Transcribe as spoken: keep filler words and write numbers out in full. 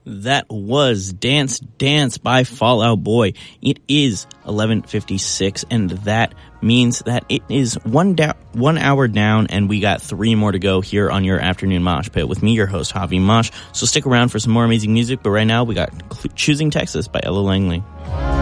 That was Dance Dance by Fall Out Boy. It is eleven fifty-six, and that means that it is one da- one hour down, and we got three more to go here on your afternoon mosh pit with me, your host, Javi Mosh. So stick around for some more amazing music, but right now we got Choosing Texas by Ella Langley.